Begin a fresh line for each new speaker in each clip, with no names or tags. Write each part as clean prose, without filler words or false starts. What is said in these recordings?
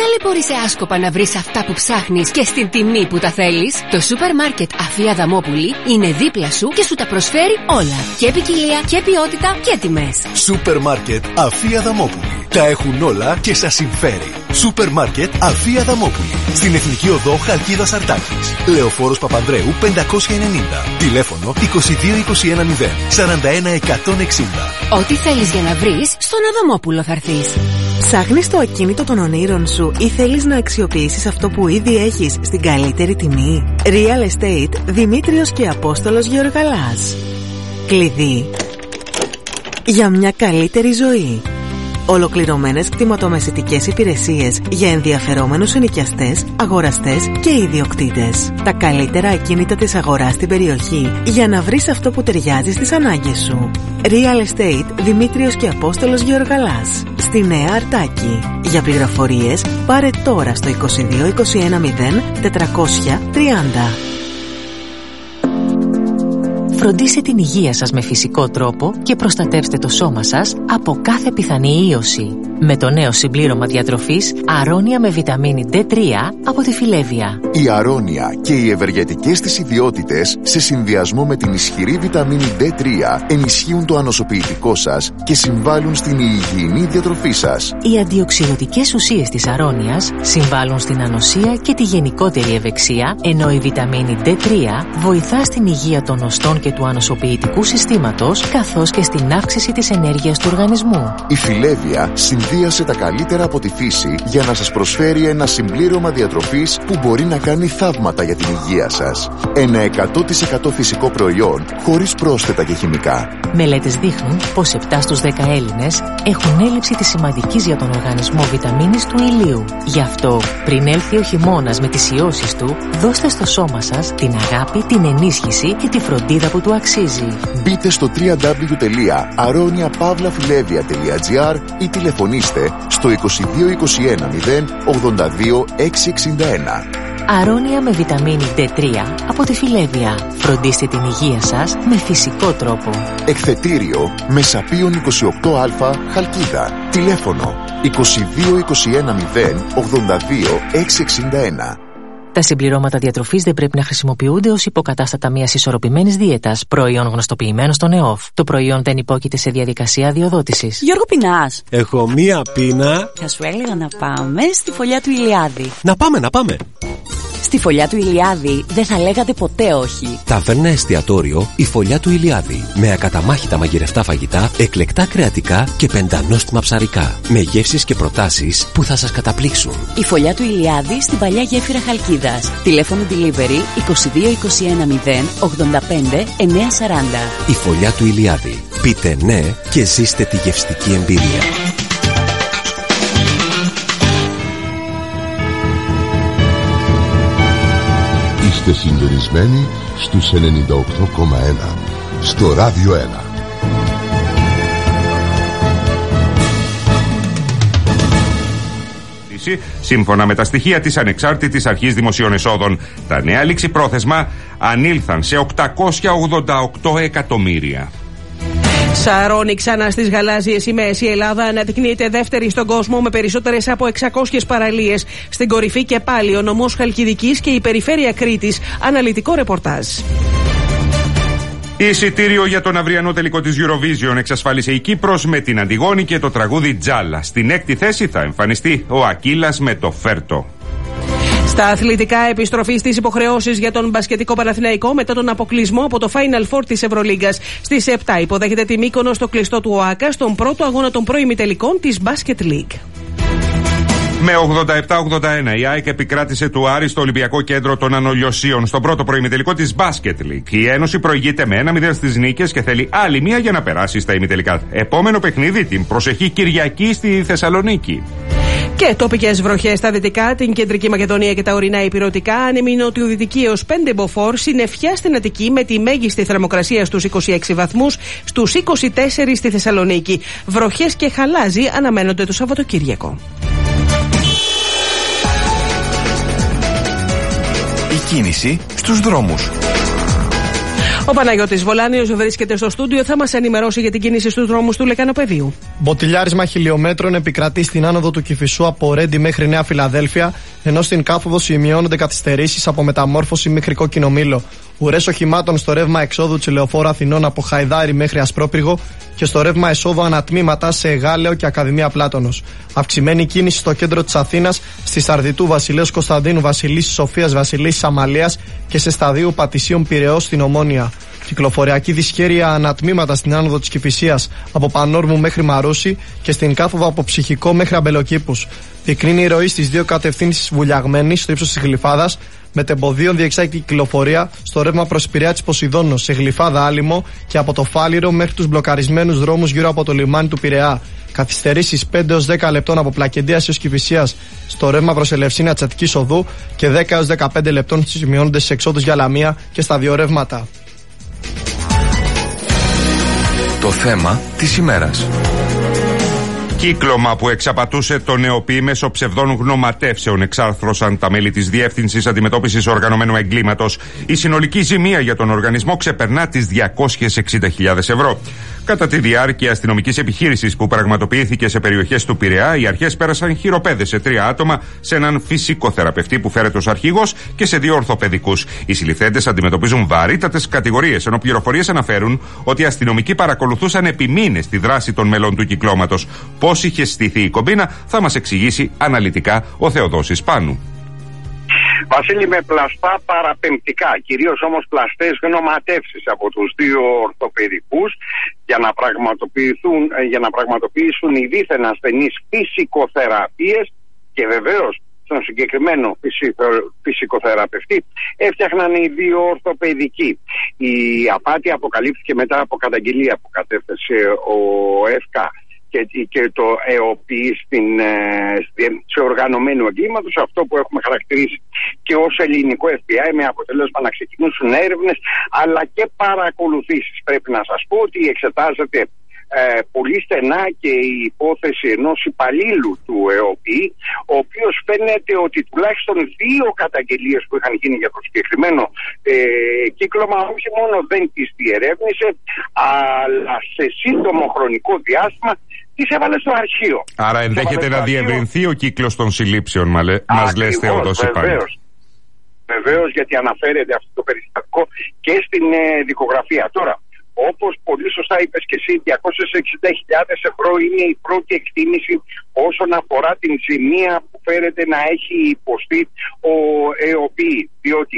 ταλαιπωρείσαι άσκοπα να βρεις αυτά που ψάχνεις και στην τιμή που τα θέλεις? Το σούπερ μάρκετ Αφή Αδαμόπουλη είναι δίπλα σου και σου τα προσφέρει όλα. Και ποικιλία και ποιότητα και τιμές.
Σούπερ μάρκετ Αφή Αδαμόπουλη. Τα έχουν όλα και σας συμφέρει. Σούπερ μάρκετ Αφή Αδαμόπουλη. Στην Εθνική Οδό Χαλκίδας Αρτάκης. Λεωφόρος Παπανδρέου 590. Τηλέφωνο 22210 41160.
Ό,τι θέλεις για να βρεις, στον Αδαμόπουλο θα έρθεις.
Ψάχνεις το ακίνητο των ονείρων σου ή θέλεις να αξιοποιήσεις αυτό που ήδη έχεις στην καλύτερη τιμή? Real Estate Δημήτριος και Απόστολος Γεωργαλάς. Κλειδί για μια καλύτερη ζωή. Ολοκληρωμένες κτηματομεσητικές υπηρεσίες για ενδιαφερόμενους ενοικιαστές, αγοραστές και ιδιοκτήτες. Τα καλύτερα ακίνητα της αγοράς στην περιοχή για να βρεις αυτό που ταιριάζει στις ανάγκες σου. Real Estate Δημήτριος και Απόστολος Γεωργαλάς. Στη Νέα Αρτάκη. Για πληροφορίες πάρε τώρα στο 2221 430.
Φροντίστε την υγεία σας με φυσικό τρόπο και προστατεύστε το σώμα σας από κάθε πιθανή ίωση. Με το νέο συμπλήρωμα διατροφής Αρώνια με βιταμίνη D3 από τη Φιλέβια.
Η Αρώνια και οι ευεργετικές της ιδιότητες σε συνδυασμό με την ισχυρή βιταμίνη D3 ενισχύουν το ανοσοποιητικό σας και συμβάλλουν στην υγιεινή διατροφή σας.
Οι αντιοξυδοτικές ουσίες της Αρώνιας συμβάλλουν στην ανοσία και τη γενικότερη ευεξία, ενώ η βιταμίνη D3 βοηθά στην υγεία των οστών και του ανοσοποιητικού συστήματος, καθώς και στην αύξηση της ενέργειας του οργανισμού.
Η Φιλέβια συνδύασε τα καλύτερα από τη φύση για να σας προσφέρει ένα συμπλήρωμα διατροφής που μπορεί να κάνει θαύματα για την υγεία σας. Ένα 100% φυσικό προϊόν χωρίς πρόσθετα και χημικά.
Μελέτες δείχνουν πως 7 στους 10 Έλληνες έχουν έλλειψη της σημαντικής για τον οργανισμό βιταμίνης του ηλίου. Γι' αυτό, πριν έλθει ο χειμώνας με τις ιώσεις του, δώστε στο σώμα σας την αγάπη, την ενίσχυση και τη φροντίδα που του αξίζει.
Μπείτε στο www.aroniapavlafilevia.gr ή τηλεφωνήστε στο 2221 082 661.
Αρώνια με βιταμίνη D3 από τη Φιλέβια. Φροντίστε την υγεία σας με φυσικό τρόπο.
Εκθετήριο Μεσαπίων 28α Χαλκίδα. Τηλέφωνο 2221 082 661.
Τα συμπληρώματα διατροφής δεν πρέπει να χρησιμοποιούνται ως υποκατάστατα μιας ισορροπημένης δίαιτας, προϊόν γνωστοποιημένο στον ΕΟΦ. Το προϊόν δεν υπόκειται σε διαδικασία αδειοδότησης.
Γιώργο, πεινάς?
Έχω μία πείνα.
Θα σου έλεγα να πάμε στη φωλιά του Ηλιάδη.
Να πάμε.
Στη φωλιά του Ηλιάδη δεν θα λέγατε ποτέ όχι.
Ταβέρνα εστιατόριο η Φωλιά του Ηλιάδη. Με ακαταμάχητα μαγειρευτά φαγητά, εκλεκτά κρεατικά και πεντανόστιμα ψαρικά. Με γεύσεις και προτάσεις που θα σας καταπλήξουν.
Η Φωλιά του Ηλιάδη στην παλιά γέφυρα Χαλκίδας. Τηλέφωνο delivery 2221 085 940.
Η Φωλιά του Ηλιάδη. Πείτε ναι και ζήστε τη γευστική εμπειρία.
Είστε συντονισμένοι στους 98,1 στο Ράδιο 1.
Σύμφωνα με τα στοιχεία της Ανεξάρτητης Αρχής Δημοσίων Εσόδων, τα νέα ληξιπρόθεσμα ανήλθαν σε 888 εκατομμύρια.
Σαρώνει ξανά στις γαλάζιες σημαίες. Η Ελλάδα αναδεικνύεται δεύτερη στον κόσμο με περισσότερες από 600 παραλίες. Στην κορυφή και πάλι ο νομός Χαλκιδικής και η περιφέρεια Κρήτης. Αναλυτικό ρεπορτάζ.
Εισιτήριο για τον αυριανό τελικό της Eurovision εξασφάλισε η Κύπρος με την Αντιγόνη και το τραγούδι Τζάλα. Στην 6η θέση θα εμφανιστεί ο Ακύλας με το Φέρτο.
Στα αθλητικά, επιστροφή στις υποχρεώσεις για τον μπασκετικό Παναθηναϊκό μετά τον αποκλεισμό από το Final Four της Ευρωλίγκας. Στις 7 υποδέχεται τη Μύκονο στο κλειστό του ΟΑΚΑ στον πρώτο αγώνα των προημιτελικών της Basket League.
Με 87-81 η ΑΕΚ επικράτησε του Άρη στο Ολυμπιακό Κέντρο των Ανολιοσίων στον πρώτο προημιτελικό της Basket League. Η Ένωση προηγείται με 1-0 στις νίκες και θέλει άλλη μία για να περάσει στα ημιτελικά. Επόμενο παιχνίδι την προσεχή Κυριακή στη Θεσσαλονίκη.
Και τοπικές βροχές στα δυτικά, την κεντρική Μακεδονία και τα ορεινά υπηρετικά, άνεμη νοτιοδυτική έως 5 μποφόρ, συννεφιά στην Αττική με τη μέγιστη θερμοκρασία στους 26 βαθμούς, στους 24 στη Θεσσαλονίκη. Βροχές και χαλάζι αναμένονται το Σαββατοκύριακο.
Η κίνηση στους δρόμους.
Ο Παναγιώτης Βολάνιος βρίσκεται στο στούντιο, θα μας ενημερώσει για την κίνηση στους δρόμους του Λεκανοπεδίου.
Μποτιλιάρισμα χιλιομέτρων επικρατεί στην άνοδο του Κηφισού από Ρέντι μέχρι Νέα Φιλαδέλφια, ενώ στην Κάφοδο σημειώνονται καθυστερήσεις από Μεταμόρφωση μέχρι Κόκκινο Μήλο. Ουρές οχημάτων στο ρεύμα εξόδου της Λεωφόρου Αθηνών από Χαϊδάρι μέχρι Ασπρόπυργο και στο ρεύμα εσόδου ανατμήματα σε Γάλεο και Ακαδημία Πλάτωνος. Αυξημένη κίνηση στο κέντρο της Αθήνας, στη Σαρδιτού Βασιλέως Κωνσταντίνου, Βασιλίσσης Σοφίας, Βασιλίσσης Αμαλίας και σε σταδίου Πατησίων Πειραιώς στην Ομόνια. Κυκλοφοριακή δυσχέρεια ανατμήματα στην άνοδο της Κηφισίας από Πανόρμου μέχρι Μαρούσι και στην κάθοδο από Ψυχικό μέχρι Αμπελοκήπους. Πυκνή η ροή στις δύο κατευθύνσεις βουλιαγμένη στο ύψος της Γλυφάδας, με τεμποδίων διεξάγει κυκλοφορία στο ρεύμα προς Πειραιά της Ποσειδώνος, σε Γλυφάδα Άλυμο και από το Φάληρο μέχρι τους μπλοκαρισμένους δρόμους γύρω από το λιμάνι του Πειραιά. Καθυστερήσεις 5 έως 10 λεπτών από Πλακεντίας έως Κηφισίας στο ρεύμα προς Ελευσίνα Τσατικής Οδού και 10 έως 15 λεπτών σημειώνονται στις εξόδους για Λαμία και στα δύο ρεύματα.
Το θέμα της ημέρας.
Κύκλωμα που εξαπατούσε τον ΕΟΠΗ μέσω ψευδών γνωματεύσεων, εξάρθρωσαν τα μέλη της Διεύθυνσης Αντιμετώπισης Οργανωμένου Εγκλήματος. Η συνολική ζημία για τον οργανισμό ξεπερνά τις 260.000 ευρώ. Κατά τη διάρκεια αστυνομικής επιχείρησης που πραγματοποιήθηκε σε περιοχές του Πειραιά, οι αρχές πέρασαν χειροπέδες σε 3 άτομα, σε έναν φυσικοθεραπευτή που φέρεται ως αρχηγός και σε 2 ορθοπαιδικούς. Οι συλληφθέντες αντιμετωπίζουν βαρύτατες κατηγορίες, ενώ πληροφορίες αναφέρουν ότι οι αστυνομικοί παρακολουθούσαν επί μήνες τη δράση των μελών του κυκλώματος. Πώς είχε στηθεί η κομπίνα θα μας εξηγήσει αναλυτικά ο Θεοδόσης Πάνου.
Βασίλη, με πλαστά παραπεμπτικά, κυρίως όμως πλαστές γνωματεύσεις από τους 2 ορθοπαιδικούς για να πραγματοποιήσουν οι δίθεν ασθενείς φυσικοθεραπείες και βεβαίως στον συγκεκριμένο φυσικοθεραπευτή έφτιαχναν οι 2 ορθοπαιδικοί. Η απάτη αποκαλύφθηκε μετά από καταγγελία που κατέθεσε ο ΕΦΚΑ και το ΕΟΠΗ σε οργανωμένου εγκλήματος, αυτό που έχουμε χαρακτηρίσει και ως ελληνικό FBI, με αποτέλεσμα να ξεκινήσουν έρευνες αλλά και παρακολουθήσεις. Πρέπει να σας πω ότι εξετάζεται πολύ στενά και η υπόθεση ενός υπαλλήλου του ΕΟΠΗ, ο οποίος φαίνεται ότι τουλάχιστον 2 καταγγελίες που είχαν γίνει για το συγκεκριμένο κύκλωμα όχι μόνο δεν τις διερεύνησε, αλλά σε σύντομο χρονικό διάστημα τις έβαλε στο αρχείο.
Άρα ενδέχεται να διευρυνθεί ο κύκλος των συλλήψεων, μας λες Θεοδόση Πάνου.
Βεβαίως, γιατί αναφέρεται αυτό το περιστατικό και στην δικογραφία. Τώρα, όπως πολύ σωστά είπες και εσύ, 260.000 ευρώ είναι η πρώτη εκτίμηση όσον αφορά την ζημία που φέρεται να έχει υποστεί ο ΕΟΠΗ, διότι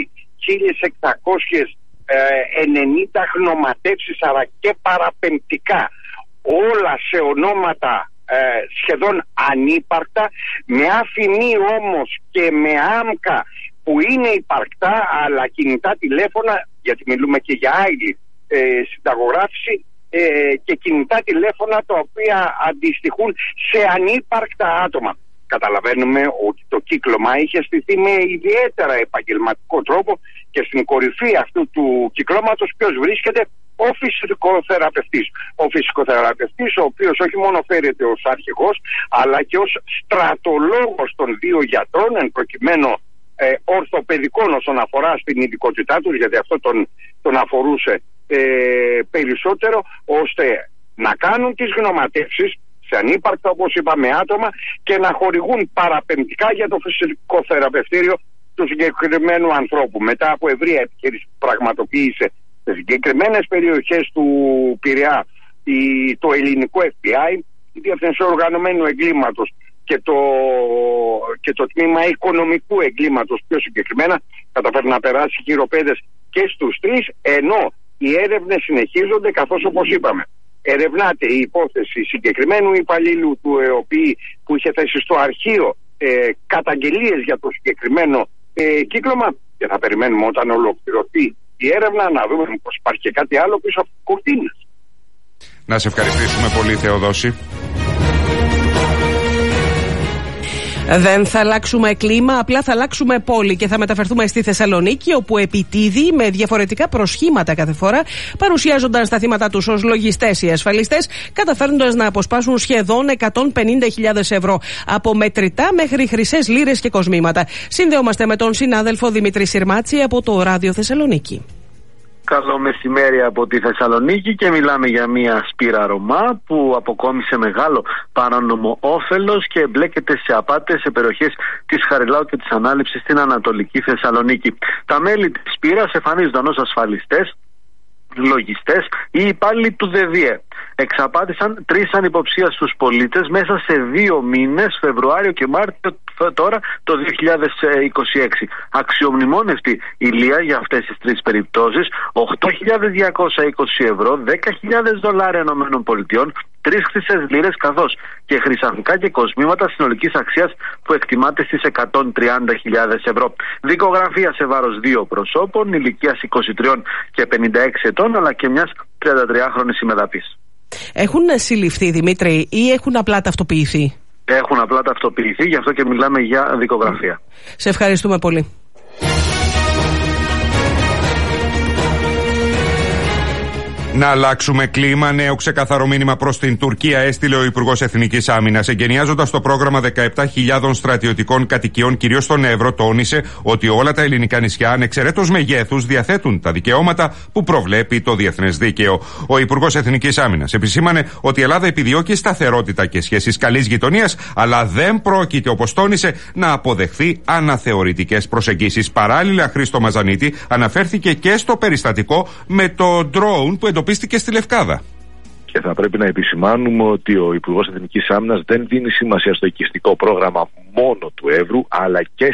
1.690 γνωματεύσεις αλλά και παραπεμπτικά, όλα σε ονόματα σχεδόν ανύπαρκτα, με αφημί όμως και με άμκα που είναι υπαρκτά, αλλά κινητά τηλέφωνα, γιατί μιλούμε και για άλλη συνταγογράφηση, και κινητά τηλέφωνα τα οποία αντιστοιχούν σε ανύπαρκτα άτομα. Καταλαβαίνουμε ότι το κύκλωμα είχε στηθεί με ιδιαίτερα επαγγελματικό τρόπο και στην κορυφή αυτού του κυκλώματος ποιος βρίσκεται? Ο φυσικοθεραπευτής. Ο φυσικοθεραπευτής, ο οποίος όχι μόνο φέρεται ως αρχηγός, αλλά και ως στρατολόγος των 2 γιατρών, εν προκειμένου ορθοπαιδικών όσον αφορά στην ειδικότητά τους, γιατί αυτό τον αφορούσε περισσότερο, ώστε να κάνουν τις γνωματεύσεις σε ανύπαρκτα, όπως είπαμε, άτομα και να χορηγούν παραπεμπτικά για το φυσικοθεραπευτήριο του συγκεκριμένου ανθρώπου. Μετά από ευρεία επιχείρηση που πραγματοποίησε σε συγκεκριμένες περιοχές του Πειραιά το ελληνικό FBI, η Διεύθυνση Οργανωμένου Εγκλήματος και το τμήμα οικονομικού εγκλήματος πιο συγκεκριμένα, καταφέρει να περάσει χειροπέδες και στους 3, ενώ οι έρευνες συνεχίζονται, καθώς όπως είπαμε ερευνάται η υπόθεση συγκεκριμένου υπαλλήλου του ΕΟΠΗ που είχε θέσει στο αρχείο καταγγελίες για το συγκεκριμένο κύκλωμα, και θα περιμένουμε όταν ολοκληρωθεί η έρευνα να δούμε πως υπάρχει και κάτι άλλο πίσω από τις κουρτίνες.
Να σε ευχαριστήσουμε πολύ, Θεοδόση.
Δεν θα αλλάξουμε κλίμα, απλά θα αλλάξουμε πόλη και θα μεταφερθούμε στη Θεσσαλονίκη, όπου επιτίθει με διαφορετικά προσχήματα κάθε φορά, παρουσιάζονταν στα θύματα τους ως λογιστές ή ασφαλιστές, καταφέρνοντας να αποσπάσουν σχεδόν 150.000 ευρώ, από μετρητά μέχρι χρυσές λίρες και κοσμήματα. Συνδεόμαστε με τον συνάδελφο Δημήτρη Συρμάτση από το Ράδιο Θεσσαλονίκη.
Καλό μεσημέρι από τη Θεσσαλονίκη και μιλάμε για μια σπήρα Ρωμά που αποκόμισε μεγάλο παράνομο όφελος και εμπλέκεται σε απάτες σε περιοχές της Χαριλάου και της Ανάληψης στην Ανατολική Θεσσαλονίκη. Τα μέλη της σπήρας εμφανίζονταν ως ασφαλιστές, λογιστές ή υπάλληλοι του ΔΕΔΙΕ. Εξαπάτησαν 3 ανυποψίαστους πολίτες μέσα σε 2 μήνες, Φεβρουάριο και Μάρτιο τώρα το 2026. Αξιομνημόνευτη ηλία για αυτές τις 3 περιπτώσεις, 8.220 ευρώ, 10.000 δολάρια ΗΠΑ, 3 χρυσές λίρες καθώς και χρυσαφικά και κοσμήματα συνολικής αξίας που εκτιμάται στις 130.000 ευρώ. Δικογραφία σε βάρος 2 προσώπων, ηλικίας 23 και 56 ετών, αλλά και μιας 33χρονης ημεδαπής.
Έχουν συλληφθεί, Δημήτρη, ή έχουν απλά ταυτοποιηθεί?
Έχουν απλά ταυτοποιηθεί, γι' αυτό και μιλάμε για δικογραφία.
Σε ευχαριστούμε πολύ.
Να αλλάξουμε κλίμα. Νέο ξεκαθαρό μήνυμα προς την Τουρκία έστειλε ο Υπουργός Εθνικής Άμυνας. Εγκαινιάζοντας το πρόγραμμα 17.000 στρατιωτικών κατοικιών, κυρίως στον Εύρο, τόνισε ότι όλα τα ελληνικά νησιά, ανεξαιρέτως μεγέθους, διαθέτουν τα δικαιώματα που προβλέπει το διεθνές δίκαιο. Ο Υπουργός Εθνικής Άμυνας επισήμανε ότι η Ελλάδα επιδιώκει σταθερότητα και σχέσεις καλής γειτονίας, αλλά δεν πρόκειται, όπως τόνισε, να αποδεχθεί αναθεωρητικές προσεγγίσεις. Παράλληλα, Χρήστο Μαζανίτη αναφέρθηκε και στο περιστατικό με το drone που εντοπίστηκε στη Λευκάδα.
Και θα πρέπει να επισημάνουμε ότι ο Υπουργός Εθνικής Άμυνας δεν δίνει σημασία στο οικιστικό πρόγραμμα μόνο του Εύρου, αλλά και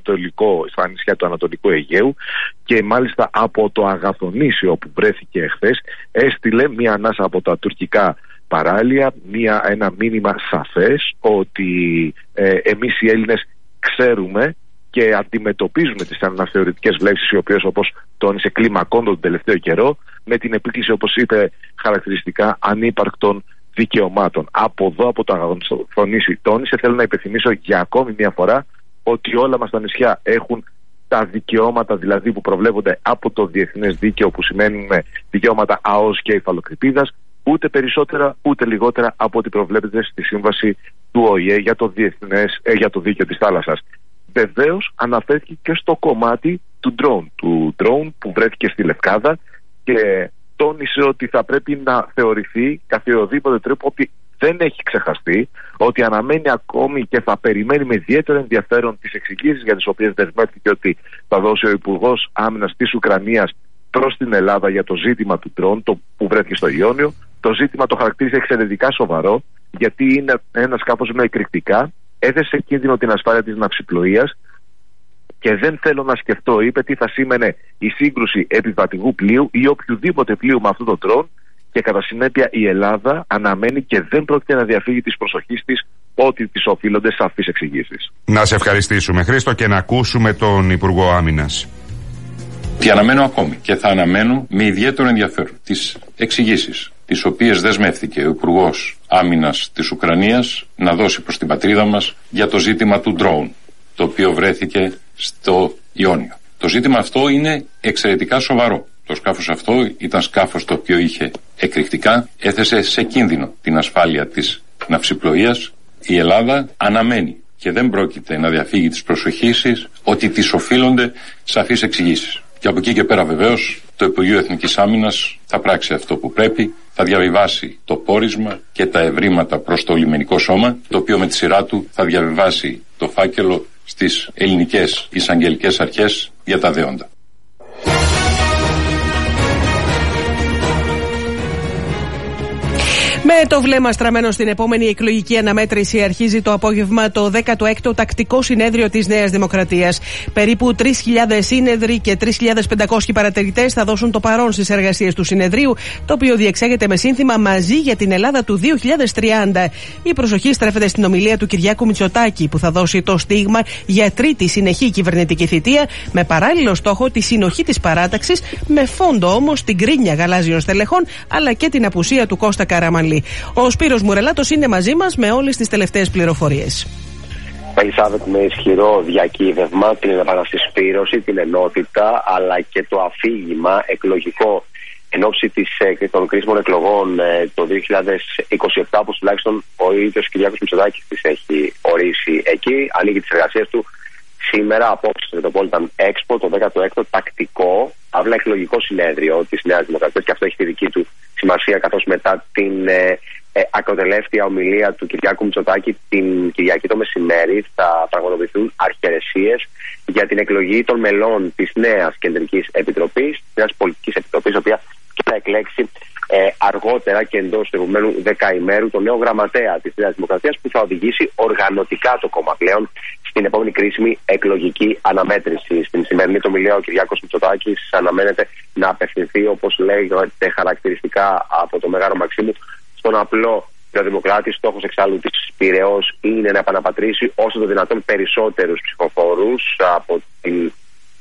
στα νησιά του Ανατολικού Αιγαίου, και μάλιστα από το Αγαθονήσιο που βρέθηκε εχθές έστειλε μία ανάσα από τα τουρκικά παράλια, ένα μήνυμα σαφές ότι εμείς οι Έλληνες ξέρουμε και αντιμετωπίζουμε τις αναθεωρητικές βλέψεις, οι οποίες, όπως τόνισε, κλιμακώνται τον τελευταίο καιρό με την επίκληση, όπως είπε χαρακτηριστικά, ανύπαρκτων δικαιωμάτων. Από εδώ, από το Αγαθονήσι, τόνισε, θέλω να υπενθυμίσω για ακόμη μια φορά ότι όλα μας τα νησιά έχουν τα δικαιώματα δηλαδή που προβλέπονται από το διεθνές δίκαιο, που σημαίνουν δικαιώματα ΑΟΣ και υφαλοκρηπίδας, ούτε περισσότερα ούτε λιγότερα από ό,τι προβλέπεται στη σύμβαση του ΟΗΕ για το δίκαιο της θάλασσας. Βεβαίως αναφέρθηκε και στο κομμάτι του drone που βρέθηκε στη Λευκάδα και τόνισε ότι θα πρέπει να θεωρηθεί καθιεροδήποτε τρόπο ότι δεν έχει ξεχαστεί, ότι αναμένει ακόμη και θα περιμένει με ιδιαίτερο ενδιαφέρον τις εξηγήσεις για τις οποίες δεσμεύτηκε ότι θα δώσει ο Υπουργός Άμυνας της Ουκρανίας προς την Ελλάδα για το ζήτημα του drone που βρέθηκε στο Ιόνιο. Το ζήτημα το χαρακτήρισε εξαιρετικά σοβαρό, γιατί είναι ένα σκάφος με εκρηκτικά, έθεσε σε κίνδυνο την ασφάλεια της ναυσιπλοείας και δεν θέλω να σκεφτώ, είπε, τι θα σήμαινε η σύγκρουση επιβατικού πλοίου ή οποιοδήποτε πλοίου με αυτό το τρόν, και κατά συνέπεια η Ελλάδα αναμένει και δεν πρόκειται να διαφύγει της προσοχής της ότι της οφείλονται σαφείς εξηγήσεις.
Να σε ευχαριστήσουμε, Χρήστο, και να ακούσουμε τον Υπουργό Άμυνας.
Τι αναμένω ακόμη και θα αναμένω με ιδιαίτερο ενδιαφέρον τις εξηγήσεις τις οποίες δεσμεύτηκε ο Υπουργός Άμυνας της Ουκρανίας να δώσει προς την πατρίδα μας για το ζήτημα του drone, το οποίο βρέθηκε στο Ιόνιο. Το ζήτημα αυτό είναι εξαιρετικά σοβαρό. Το σκάφος αυτό ήταν σκάφος το οποίο είχε εκρηκτικά, έθεσε σε κίνδυνο την ασφάλεια της ναυσιπλοείας. Η Ελλάδα αναμένει και δεν πρόκειται να διαφύγει της προσοχής της ότι της οφείλονται σαφείς εξηγήσεις. Και από εκεί και πέρα βεβαίως το Υπουργείο Εθνικής Άμυνας θα πράξει αυτό που πρέπει, θα διαβιβάσει το πόρισμα και τα ευρήματα προς το λιμενικό σώμα, το οποίο με τη σειρά του θα διαβιβάσει το φάκελο στις ελληνικές εισαγγελικές αρχές για τα δέοντα.
Με το βλέμμα στραμμένο στην επόμενη εκλογική αναμέτρηση, αρχίζει το απόγευμα το 16ο τακτικό συνέδριο της Νέας Δημοκρατίας. Περίπου 3.000 σύνεδροι και 3.500 παρατηρητές θα δώσουν το παρόν στις εργασίες του συνεδρίου, το οποίο διεξάγεται με σύνθημα «Μαζί για την Ελλάδα του 2030». Η προσοχή στρέφεται στην ομιλία του Κυριάκου Μητσοτάκη, που θα δώσει το στίγμα για τρίτη συνεχή κυβερνητική θητεία, με παράλληλο στόχο τη συνοχή της παράταξης, με φόντο όμως την κρίνια γαλάζιων στελεχών αλλά και την απουσία του Κώστα Καραμανλή. Ο Σπύρος Μουρελάτος είναι μαζί μας με όλες τις τελευταίες πληροφορίες.
Ελισάβετ, με ισχυρό διακύβευμα, την επανασυσπήρωση, την ενότητα, αλλά και το αφήγημα εκλογικό εν ώψη των κρίσιμων εκλογών το 2027, που τουλάχιστον ο ίδιος Κυριάκος Μητσοτάκης τις έχει ορίσει εκεί. Ανοίγει τις εργασίες του σήμερα απόψε στο Metropolitan Expo, το 16ο τακτικό αύλα εκλογικό συνέδριο της Νέας Δημοκρατίας, και αυτό έχει τη δική του σημασία, καθώς μετά την ακροτελεύτια ομιλία του Κυριάκου Μητσοτάκη την Κυριακή το μεσημέρι θα πραγματοποιηθούν αρχιερεσίες για την εκλογή των μελών της νέας Κεντρικής Επιτροπής, της νέας Πολιτικής Επιτροπής, η οποία θα εκλέξει αργότερα και εντός του επόμενου δεκαημέρου τον νέο γραμματέα της Νέας Δημοκρατίας, που θα οδηγήσει οργανωτικά το κόμμα πλέον στην επόμενη κρίσιμη εκλογική αναμέτρηση. Στην σημερινή ομιλία ο Κυριάκος Μητσοτάκης αναμένεται να απευθυνθεί, όπως λέγεται χαρακτηριστικά από το Μεγάλο Μαξίμου, στον απλό Δημοκράτη. Στόχος εξάλλου της Πειραιώς είναι να επαναπατρίσει όσο το δυνατόν περισσότερους ψηφοφόρους από την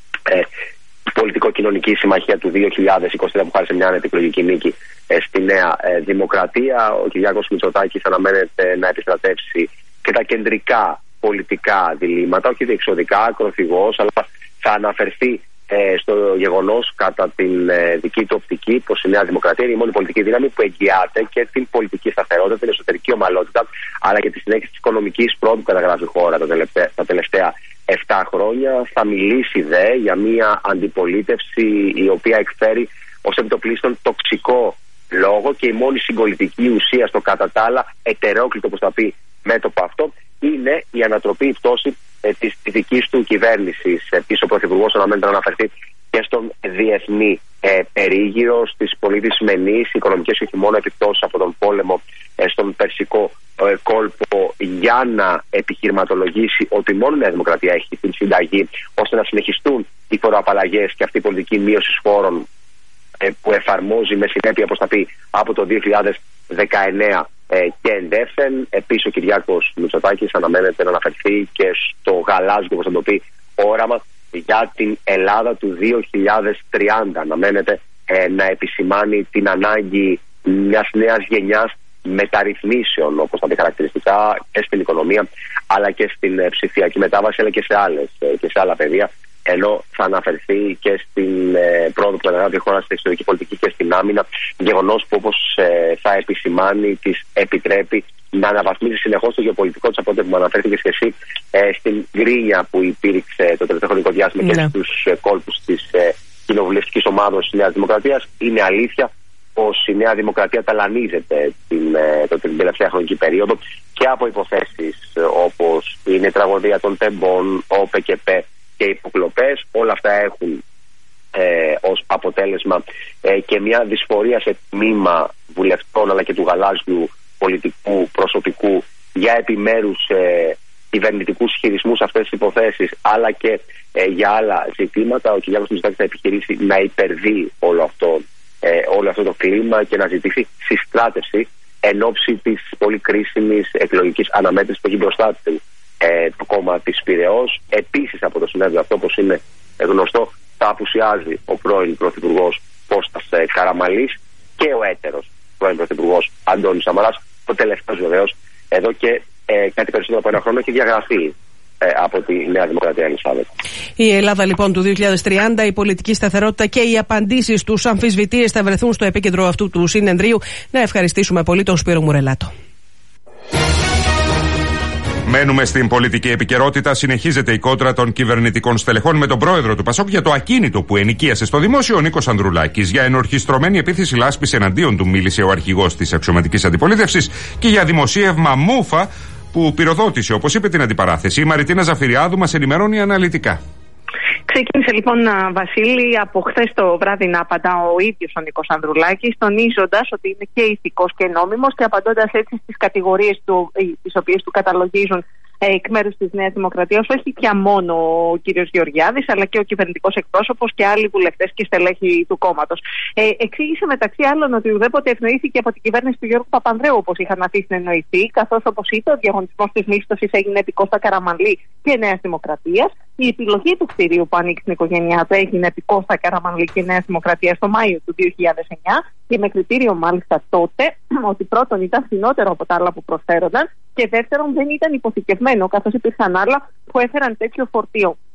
πολιτικο-κοινωνική συμμαχία του 2023 που χάρισε μια ανετικλογική νίκη στη Νέα Δημοκρατία. Ο Κυριάκος Μητσοτάκης αναμένεται να επιστρατεύσει και τα κεντρικά πολιτικά διλήμματα, όχι διεξοδικά, ακροθυγός, αλλά θα αναφερθεί στο γεγονός, κατά την δική του οπτική, πως η Νέα Δημοκρατία είναι η μόνη πολιτική δύναμη που εγγυάται και την πολιτική σταθερότητα, την εσωτερική ομαλότητα, αλλά και τη συνέχιση της οικονομικής πρόοδου που καταγράφει η χώρα τα τελευταία 7 χρόνια. Θα μιλήσει για μια αντιπολίτευση η οποία εκφέρει ως επιτοπλίστων τοξικό λόγο, και η μόνη συγκολητική ουσία στο κατά τα άλλα ετερόκλητο, όπως θα πει, μέτωπο αυτό είναι η ανατροπή, η πτώση της δικής του κυβέρνησης. Επίσης, ο Πρωθυπουργός αναμένεται να αναφερθεί και στον διεθνή περίγυρο, στις πολύ δυσμενείς οικονομικές και όχι μόνο επιπτώσεις από τον πόλεμο στον Περσικό κόλπο, για να επιχειρηματολογήσει ότι μόνο η Νέα Δημοκρατία έχει την συνταγή ώστε να συνεχιστούν οι φοροαπαλλαγές και αυτή η πολιτική μείωση φόρων που εφαρμόζει με συνέπεια, όπως θα πει, από το 2019 και εντεύθεν. Επίσης, ο Κυριάκος Μητσοτάκης αναμένεται να αναφερθεί και στο γαλάζιο, όπως θα το πει, όραμα για την Ελλάδα του 2030. Αναμένεται να επισημάνει την ανάγκη μιας νέας γενιάς μεταρρυθμίσεων, όπως θα πει χαρακτηριστικά, και στην οικονομία αλλά και στην ψηφιακή μετάβαση, αλλά και σε άλλα πεδία, ενώ θα αναφερθεί και στην πρόοδο που αναλάβει η χώρα στην εξωτερική πολιτική και στην άμυνα, γεγονός που, όπως θα επισημάνει, της επιτρέπει να αναβαθμίζει συνεχώς το γεωπολιτικό της, από ό,τι που αναφέρθηκε και εσύ στην γκρίνια που υπήρξε το τελευταίο χρονικό διάστημα και στους κόλπους της κοινοβουλευτικής ομάδας της Νέας Δημοκρατίας. Είναι αλήθεια πως η Νέα Δημοκρατία ταλανίζεται την τελευταία χρονική περίοδο και από υποθέσεις όπως είναι η τραγωδία των τεμπών, ο ΠΚΠ και οι υποκλοπές. Όλα αυτά έχουν ως αποτέλεσμα και μια δυσφορία σε τμήμα βουλευτών αλλά και του γαλάζιου πολιτικού προσωπικού για επιμέρους κυβερνητικούς χειρισμούς αυτές τις υποθέσεις, αλλά και για άλλα ζητήματα. Ο Κυριάκος Μητσοτάκης θα επιχειρήσει να υπερβεί όλο αυτό το κλίμα και να ζητήσει συστράτευση εν ώψη της πολύ κρίσιμης εκλογικής αναμέτρησης που έχει μπροστά του το κόμμα της Πειραιώς. Επίσης, από το συνέδριο αυτό, όπως είναι γνωστό, θα απουσιάζει ο πρώην Πρωθυπουργός Κώστας Καραμανλής και ο έτερος πρώην Πρωθυπουργός Αντώνης Σαμαράς. Ο τελευταίος βεβαίως εδώ και κάτι περισσότερο από ένα χρόνο έχει διαγραφεί από τη Νέα Δημοκρατία, Ελισάβετ.
Η Ελλάδα λοιπόν του 2030, η πολιτική σταθερότητα και οι απαντήσεις στους αμφισβητείες θα βρεθούν στο επίκεντρο αυτού του συνεδρίου. Να ευχαριστήσουμε πολύ τον Σπύρο Μουρελάτο.
Μένουμε στην πολιτική επικαιρότητα. Συνεχίζεται η κόντρα των κυβερνητικών στελεχών με τον πρόεδρο του ΠΑΣΟΚ για το ακίνητο που ενοικίασε στο δημόσιο ο Νίκος Ανδρουλάκης. Για ενορχιστρωμένη επίθεση λάσπης εναντίον του μίλησε ο αρχηγός της αξιωματικής αντιπολίτευσης και για δημοσίευμα μούφα που πυροδότησε, όπως είπε, την αντιπαράθεση. Η Μαριτίνα Ζαφυριάδου μας ενημερώνει αναλυτικά.
Ξεκίνησε λοιπόν, Βασίλη, από χθες το βράδυ να απαντά ο ίδιος ο Νίκος Ανδρουλάκης, τονίζοντας ότι είναι και ηθικός και νόμιμος και απαντώντας έτσι στις κατηγορίες του, τις οποίες του καταλογίζουν εκ μέρους της Νέας Δημοκρατίας, όχι πια μόνο ο κύριος Γεωργιάδης, αλλά και ο κυβερνητικός εκπρόσωπος και άλλοι βουλευτές και στελέχοι του κόμματος. Εξήγησε μεταξύ άλλων ότι ουδέποτε ευνοήθηκε από την κυβέρνηση του Γιώργου Παπανδρέου, όπως είχαν αφήσει να εννοηθεί, καθώς, όπως είπε, ο διαγωνισμός της μίσθωσης έγινε επί Κώστα Καραμανλή και Νέας Δημοκρατίας. Η επιλογή του κτηρίου που ανήκει στην οικογένειά του έγινε επί Κώστα Καραμανλή και Νέας Δημοκρατίας το Μάιο του 2009 και με κριτήριο μάλιστα τότε ότι πρώτον ήταν φθηνότερο από τα άλλα που προσφέρονταν και δεύτερον δεν ήταν υποθηκευμένο, καθώς υπήρχαν άλλα που έφεραν τέτοιο φορτίο.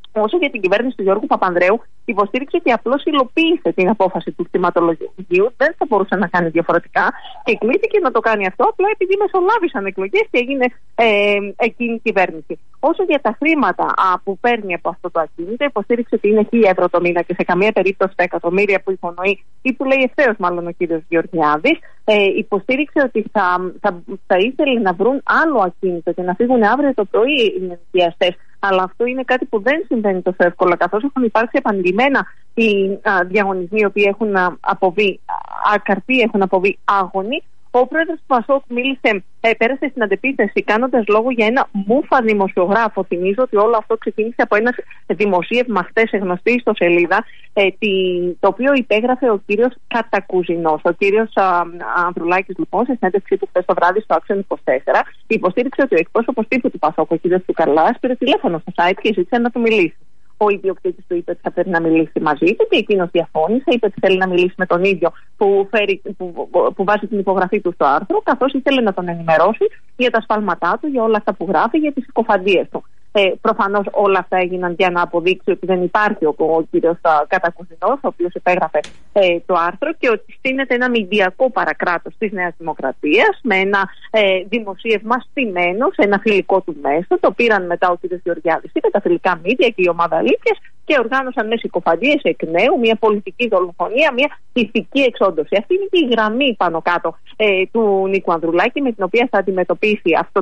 Όσο για την κυβέρνηση του Γιώργου Παπανδρέου, υποστήριξε ότι απλώς υλοποίησε την απόφαση του κτηματολογίου, δεν θα μπορούσε να κάνει διαφορετικά και κλήθηκε να το κάνει αυτό απλά επειδή μεσολάβησαν εκλογές και έγινε εκείνη η κυβέρνηση. Όσο για τα χρήματα που παίρνει από αυτό το ακίνητο, υποστήριξε ότι είναι 1.000 ευρώ το μήνα και σε καμία περίπτωση τα εκατομμύρια που υπονοεί ή που λέει ευθέως μάλλον ο κύριος Γεωργιάδης. Υποστήριξε ότι θα ήθελε να βρουν άλλο ακίνητο και να φύγουν αύριο το πρωί οι ενοικιαστές. Αλλά αυτό είναι κάτι που δεν συμβαίνει τόσο εύκολα, καθώς έχουν υπάρξει επανειλημμένα οι διαγωνισμοί οι οποίοι έχουν αποβεί ακαρποί, έχουν αποβεί άγονοι. Ο πρόεδρος του ΠΑΣΟΚ πέρασε στην αντεπίθεση κάνοντας λόγο για ένα μούφα δημοσιογράφο. Θυμίζω ότι όλο αυτό ξεκίνησε από ένα δημοσίευμα χτες γνωστή ιστοσελίδα, το οποίο υπέγραφε ο κύριος Κατακουζινός. Ο κύριος Ανδρουλάκης, λοιπόν, σε συνέντευξή του χτες το βράδυ στο Action 24, υποστήριξε ότι ο εκπρόσωπος τύπου του ΠΑΣΟΚ, ο κύριος Τσουκαλάς, πήρε τηλέφωνο στο site και ζήτησε να του μιλήσει. Ο ιδιοκτήτης του είπε ότι θα πρέπει να μιλήσει μαζί του και εκείνος διαφώνησε, είπε ότι θέλει να μιλήσει με τον ίδιο που βάζει την υπογραφή του στο άρθρο, καθώς ήθελε να τον ενημερώσει για τα σφάλματά του, για όλα αυτά που γράφει, για τις συκοφαντίες του. Προφανώς όλα αυτά έγιναν για να αποδείξει ότι δεν υπάρχει ο κύριος Κατακουζινός, ο οποίος υπέγραφε το άρθρο, και ότι στείνεται ένα μηντιακό παρακράτος της Νέας Δημοκρατίας με ένα δημοσίευμα στημένο σε ένα φιλικό του μέσο. Το πήραν μετά ο κύριος Γεωργιάδης, είπε, τα φιλικά μίντια και η ομάδα αλήθειας και οργάνωσαν με συκοφαντίες εκ νέου μια πολιτική δολοφονία, μια ηθική εξόντωση. Αυτή είναι και η γραμμή πάνω κάτω του Νίκου Ανδρουλάκη, με την οποία θα αντιμετωπίσει αυτό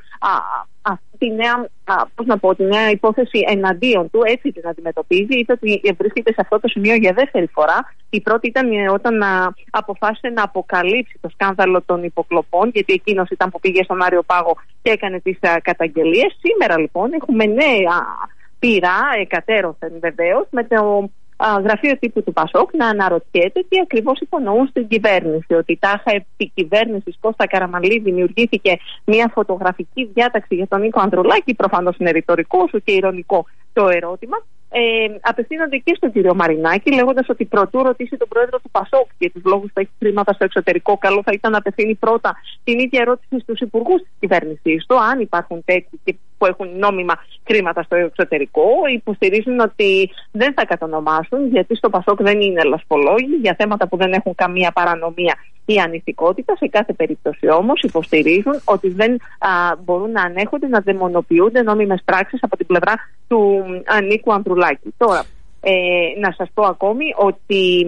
τη νέα υπόθεση εναντίον του. Έτσι την αντιμετωπίζει. Είπε ότι βρίσκεται σε αυτό το σημείο για δεύτερη φορά. Η πρώτη ήταν όταν αποφάσισε να αποκαλύψει το σκάνδαλο των υποκλοπών, γιατί εκείνος ήταν που πήγε στον Άριο Πάγο και έκανε τις καταγγελίες. Σήμερα λοιπόν έχουμε νέα πειρά, εκατέρωθεν βεβαίως, με το γραφείο τύπου του ΠΑΣΟΚ να αναρωτιέται τι ακριβώς υπονοούν στην κυβέρνηση. Ότι τάχα επί κυβέρνησης Κώστα Καραμανλή δημιουργήθηκε μια φωτογραφική διάταξη για τον Νίκο Ανδρουλάκη. Προφανώς είναι ρητορικό σου και ειρωνικό το ερώτημα. Απευθύνονται και στον κύριο Μαρινάκη, λέγοντας ότι προτού ρωτήσει τον πρόεδρο του ΠΑΣΟΚ για τους λόγους που έχει χρήματα στο εξωτερικό, καλό θα ήταν να απευθύνει πρώτα την ίδια ερώτηση στους υπουργούς της κυβέρνησης του, αν υπάρχουν τέτοιοι που έχουν νόμιμα χρήματα στο εξωτερικό. Υποστηρίζουν ότι δεν θα κατονομάσουν, γιατί στο ΠΑΣΟΚ δεν είναι λασπολόγοι για θέματα που δεν έχουν καμία παρανομία ή ανηθικότητα. Σε κάθε περίπτωση όμως υποστηρίζουν ότι δεν μπορούν να ανέχονται να δαιμονοποιούνται νόμιμες πράξεις από την πλευρά του Νίκου Ανδρουλάκη. Τώρα, να σας πω ακόμη ότι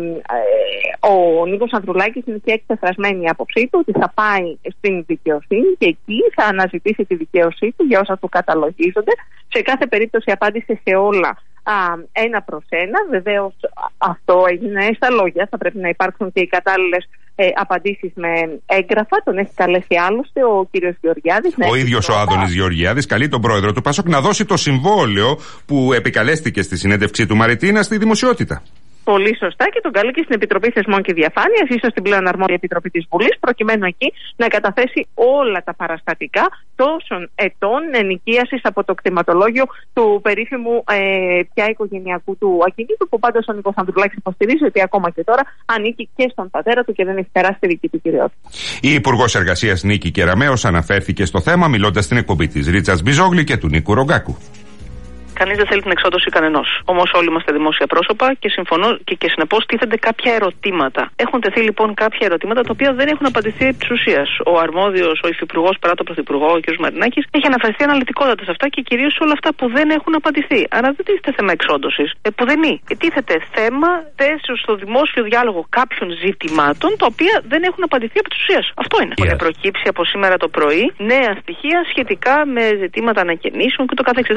ο Νίκος Ανδρουλάκης είναι και εκπεφρασμένη η άποψή του ότι θα πάει στην δικαιοσύνη και εκεί θα αναζητήσει τη δικαίωσή του για όσα του καταλογίζονται. Σε κάθε περίπτωση απάντησε σε όλα ένα προς ένα. Βεβαίως αυτό έγινε στα λόγια, θα πρέπει να υπάρξουν και οι κατάλληλες απαντήσεις με έγγραφα. Τον έχει καλέσει άλλωστε ο κύριος Γεωργιάδης.
Ο ίδιος ο Άδωνης Γεωργιάδης καλεί τον πρόεδρο του ΠΑΣΟΚ να δώσει το συμβόλαιο που επικαλέστηκε στη συνέντευξή του Μαριτίνα στη δημοσιότητα.
Πολύ σωστά, και τον καλεί και στην Επιτροπή Θεσμών και Διαφάνειας, ίσως την πλέον αρμόδια Επιτροπή της Βουλής, προκειμένου εκεί να καταθέσει όλα τα παραστατικά τόσων ετών ενοικίασης από το κτηματολόγιο του περίφημου πια οικογενειακού του ακινήτου, που πάντως ο Νίκος Ανδρουλάκης υποστηρίζει ότι ακόμα και τώρα ανήκει και στον πατέρα του και δεν έχει περάσει τη δική του κυριότητα.
Η Υπουργός Εργασίας Νίκη Κεραμέως αναφέρθηκε στο θέμα μιλώντας στην εκπομπή της Ρίτσας Μπιζόγλη και του Νίκου Ρογκάκου.
Κανείς δεν θέλει την εξόντωση κανενός. Όμως όλοι είμαστε δημόσια πρόσωπα και συμφωνώ και συνεπώς τίθενται κάποια ερωτήματα. Έχουν τεθεί λοιπόν κάποια ερωτήματα τα οποία δεν έχουν απαντηθεί επί της ουσίας. Ο αρμόδιος, ο υφυπουργός παρά τον πρωθυπουργό, ο κ. Μαρινάκης, έχει αναφερθεί αναλυτικότατα σε αυτά και κυρίως σε όλα αυτά που δεν έχουν απαντηθεί. Άρα δεν τίθεται θέμα εξόντωσης. Πουδενή. Τίθεται θέμα στο δημόσιο διάλογο κάποιων ζητημάτων τα οποία δεν έχουν απαντηθεί επί της ουσίας. Αυτό είναι. Έχουν προκύψει από σήμερα το πρωί νέα στοιχεία σχετικά με ζητήματα ανακαινήσεων και το καθεξής.